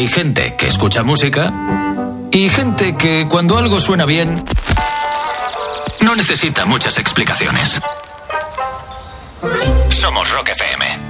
Hay gente que escucha música y gente que cuando algo suena bien no necesita muchas explicaciones. Somos Rock FM.